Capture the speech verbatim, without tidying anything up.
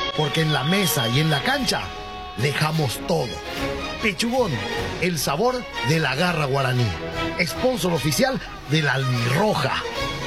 porque en la mesa y en la cancha dejamos todo. Pechugón, el sabor de la garra guaraní. Sponsor oficial de la Albirroja.